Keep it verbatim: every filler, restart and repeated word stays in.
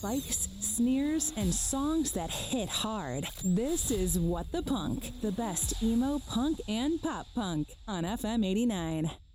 spikes, sneers, and songs that hit hard. This is What the Punk, the best emo, punk, and pop punk on F M eighty-nine.